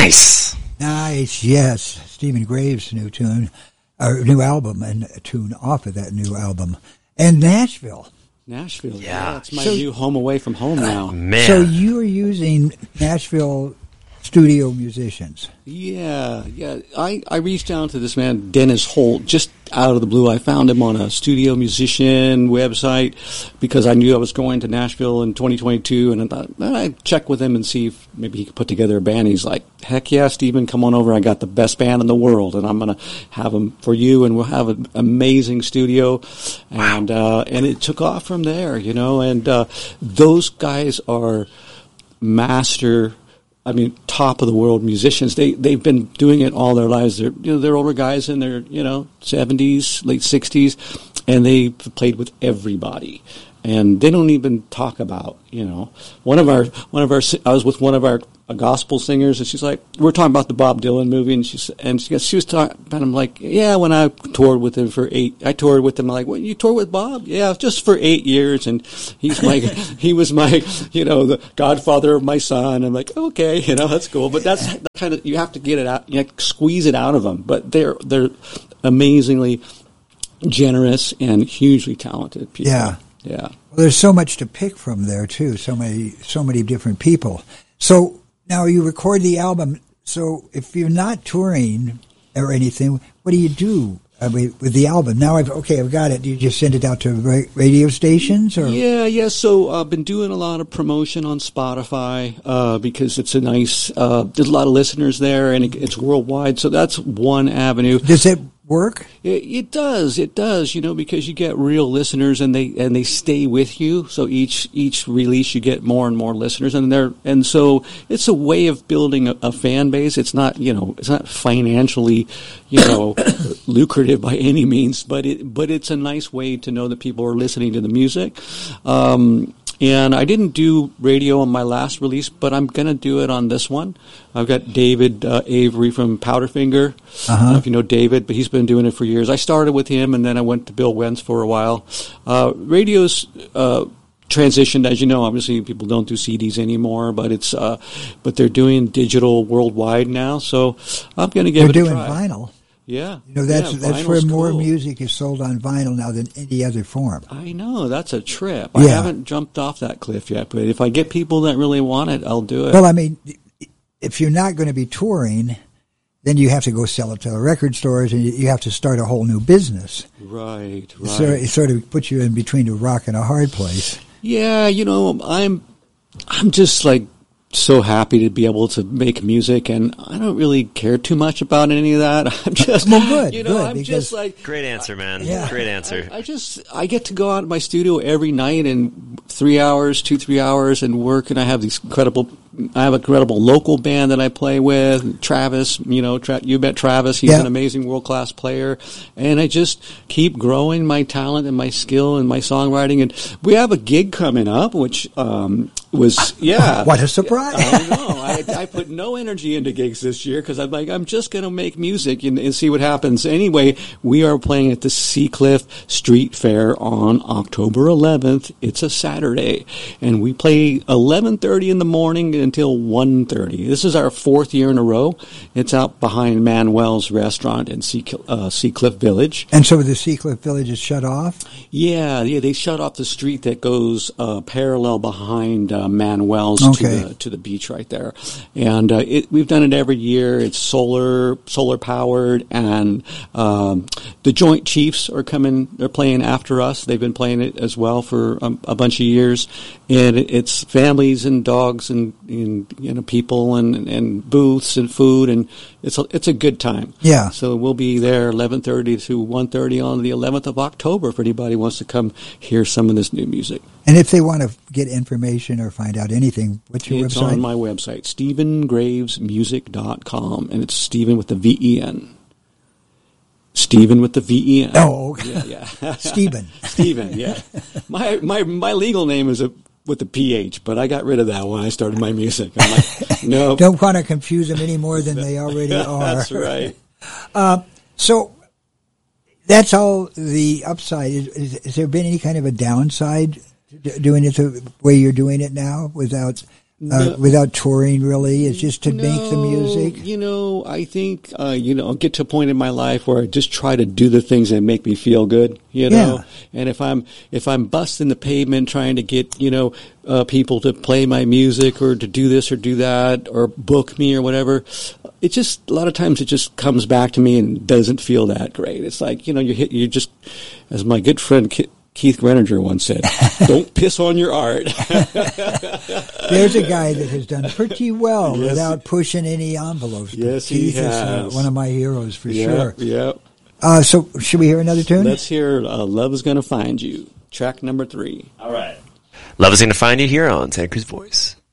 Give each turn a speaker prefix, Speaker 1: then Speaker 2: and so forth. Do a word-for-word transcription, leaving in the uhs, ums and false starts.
Speaker 1: Nice.
Speaker 2: Nice, yes. Stephen Graves' new tune, or new album, and a tune off of that new album. And Nashville.
Speaker 3: Nashville,
Speaker 1: yeah.
Speaker 3: yeah. It's my
Speaker 2: So-
Speaker 3: new home away from home now.
Speaker 1: Man.
Speaker 2: So you're using Nashville studio musicians.
Speaker 3: Yeah, yeah. I, I reached out to this man, Dennis Holt, just out of the blue. I found him on a studio musician website because I knew I was going to Nashville in twenty twenty-two, and I thought, well, I'd check with him and see if maybe he could put together a band. He's like, heck yeah, Stephen, come on over. I got the best band in the world, and I'm going to have them for you, and we'll have an amazing studio. And, uh, and it took off from there, you know, and uh, those guys are master I mean, top of the world musicians. They they've been doing it all their lives. They're you know they're older guys in their you know seventies, late sixties, and they played with everybody. And they don't even talk about you know one of our one of our I was with one of our uh, gospel singers, and she's like, we're talking about the Bob Dylan movie, and she and she, she was talking about him like, yeah, when I toured with him for eight, I toured with him like, well, you toured with Bob? Yeah, just for eight years, and he's my he was my you know the godfather of my son. I'm like, okay, you know that's cool, but that's that kind of you have to get it out, you have to squeeze it out of them. But they're they're amazingly generous and hugely talented people.
Speaker 2: Yeah.
Speaker 3: Yeah.
Speaker 2: Well, there's so much to pick from there too. So many, so many different people. So now you record the album. So if you're not touring or anything, what do you do? I mean, with the album now, I've okay, I've got it. Do you just send it out to ra- radio stations, or
Speaker 3: yeah, yeah. So I've been doing a lot of promotion on Spotify uh, because it's a nice. Uh, there's a lot of listeners there, and it, it's worldwide. So that's one avenue.
Speaker 2: does it work?
Speaker 3: It, it does, it does. You know, because you get real listeners, and they and they stay with you. So each each release, you get more and more listeners, and they're and so it's a way of building a, a fan base. It's not you know, it's not financially, you know, lucrative by any means, but it but it's a nice way to know that people are listening to the music. Um, And I didn't do radio on my last release, but I'm going to do it on this one. I've got David uh, Avery from Powderfinger. Uh-huh. I don't know if you know David, but he's been doing it for years. I started with him, and then I went to Bill Wentz for a while. Uh, radio's uh, transitioned, as you know. Obviously, people don't do C Ds anymore, but it's uh, but they're doing digital worldwide now. So I'm going to give
Speaker 2: They're
Speaker 3: it a
Speaker 2: doing
Speaker 3: try.
Speaker 2: vinyl.
Speaker 3: Yeah,
Speaker 2: You know, that's
Speaker 3: yeah,
Speaker 2: that's where
Speaker 3: vinyl's
Speaker 2: more
Speaker 3: cool.
Speaker 2: music is sold on vinyl now than any other form.
Speaker 3: I know, that's a trip. I
Speaker 2: Yeah.
Speaker 3: haven't jumped off that cliff yet, but if I get people that really want it, I'll do it.
Speaker 2: Well, I mean, if you're not going to be touring, then you have to go sell it to the record stores, and you have to start a whole new business.
Speaker 3: right, right.
Speaker 2: So it sort of puts you in between a rock and a hard place.
Speaker 3: Yeah, you know, I'm I'm just like so happy to be able to make music, and I don't really care too much about any of that. I'm just,
Speaker 2: Well, good,
Speaker 3: you know,
Speaker 2: good,
Speaker 3: I'm
Speaker 2: because-
Speaker 3: just like,
Speaker 1: Great answer, man.
Speaker 2: Yeah.
Speaker 1: Great answer.
Speaker 3: I, I just, I get to go out in my studio every night and three hours, two, three hours and work, and I have these incredible, I have an incredible local band that I play with, Travis, you know, Tra- you met Travis, he's
Speaker 2: Yeah.
Speaker 3: an amazing world-class player, and I just keep growing my talent and my skill and my songwriting, and we have a gig coming up, which um, was, yeah.
Speaker 2: What a surprise.
Speaker 3: I know. I, I put no energy into gigs this year because I'm like, I'm just going to make music and, and see what happens. Anyway, we are playing at the Seacliff Street Fair on October eleventh. It's a Saturday, and we play eleven thirty in the morning until one thirty. This is our fourth year in a row. It's out behind Manuel's Restaurant in Sea, uh, Seacliff Village.
Speaker 2: And so the Seacliff Village is shut off?
Speaker 3: Yeah, yeah, they shut off the street that goes uh, parallel behind uh, Manuel's
Speaker 2: Okay.
Speaker 3: to the to the beach right there, and uh, it, we've done it every year. It's solar solar powered, and um, the Joint Chiefs are coming. They're playing after us. They've been playing it as well for a, a bunch of years, and it, it's families and dogs and, and you know people and, and booths and food, and it's a, it's a good time.
Speaker 2: Yeah.
Speaker 3: So we'll be there eleven thirty to one thirty on the eleventh of October if anybody wants to come hear some of this new music.
Speaker 2: And if they want to get information or find out anything, what's your
Speaker 3: It's
Speaker 2: website?
Speaker 3: on my website, stephen graves music dot com, and it's Stephen with the V E N. Stephen with the V E N.
Speaker 2: Oh, okay.
Speaker 3: Yeah, yeah.
Speaker 2: Stephen.
Speaker 3: Stephen, yeah. My my my legal name is a with the P H, but I got rid of that when I started my music. I'm like, no.
Speaker 2: Don't want to confuse them any more than they already are.
Speaker 3: That's right.
Speaker 2: Uh, so that's all the upside. Is, is, has there been any kind of a downside to doing it the way you're doing it now without Uh, without touring, really? It's just to
Speaker 3: no,
Speaker 2: make the music?
Speaker 3: You know, I think, uh, you know, I'll get to a point in my life where I just try to do the things that make me feel good, you know?
Speaker 2: Yeah.
Speaker 3: And if I'm, if I'm busting the pavement trying to get, you know, uh, people to play my music or to do this or do that or book me or whatever, it just, a lot of times it just comes back to me and doesn't feel that great. It's like, you know, you hit, you just, as my good friend Keith Greninger once said, don't piss on your art.
Speaker 2: There's a guy that has done pretty well
Speaker 3: yes.
Speaker 2: without pushing any envelopes.
Speaker 3: Yes,
Speaker 2: Keith
Speaker 3: he has.
Speaker 2: is uh, one of my heroes for
Speaker 3: yep,
Speaker 2: sure.
Speaker 3: Yep.
Speaker 2: Uh, so should we hear another tune?
Speaker 3: Let's hear uh, Love Is Gonna Find You, track number three.
Speaker 1: All right. Love Is Gonna Find You here on Santa Cruz Voice.